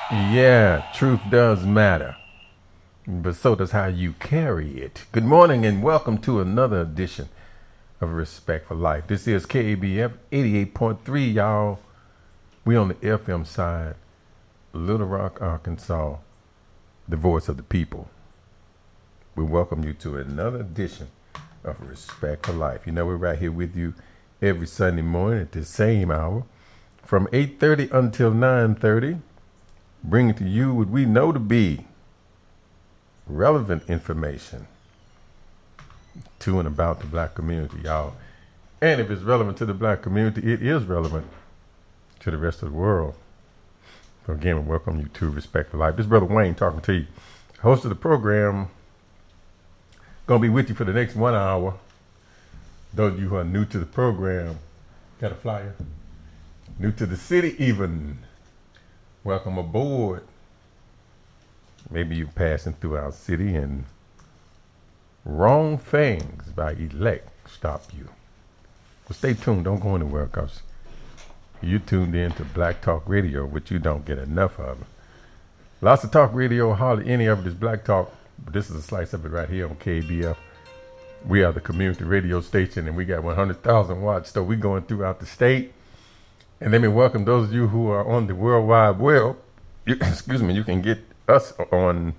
Yeah, truth does matter, but so does how you carry it. Good morning and welcome to another edition of Respect for Life. This is KABF 88.3, y'all. We on the FM side, Little Rock, Arkansas, the voice of the people. We welcome you to another edition of Respect for Life. You know, we're right here with you every Sunday morning at the same hour from 8:30 until 9:30. Bringing to you what we know to be relevant information to and about the black community, y'all. And if it's relevant to the black community, it is relevant to the rest of the world. So again, we welcome you to Respect for Life. This is Brother Wayne talking to you. Host of the program, gonna be with you for the next 1 hour. Those of you who are new to the program, got a flyer? New to the city even. Welcome aboard. Maybe you're passing through our city and wrong things by elect stop you. But stay tuned. Don't go anywhere because you tuned in to Black Talk Radio, which you don't get enough of. Lots of talk radio, hardly any of it is Black Talk. But this is a slice of it right here on KBF. We are the community radio station and we got 100,000 watts. So we're going throughout the state. And let me welcome those of you who are on the World Wide Web. You can get us on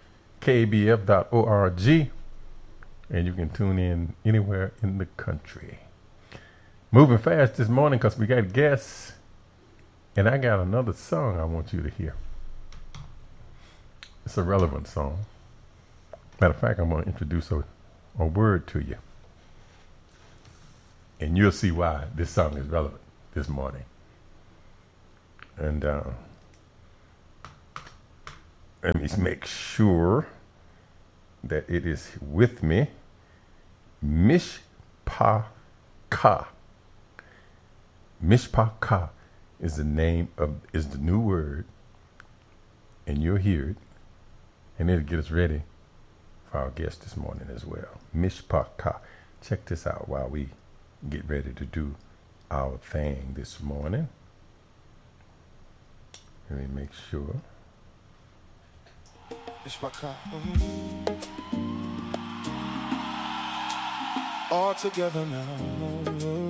kbf.org and you can tune in anywhere in the country. Moving fast this morning because we got guests and I got another song I want you to hear. It's a relevant song. Matter of fact, I'm going to introduce a word to you. And you'll see why this song is relevant this morning. And let me make sure that it is with me. Mishpah Ka. Mishpah Ka is the new word, and you'll hear it, and it'll get us ready for our guest this morning as well. Mishpah Ka. Check this out while we get ready to do our thing this morning. Let me make sure. All together now.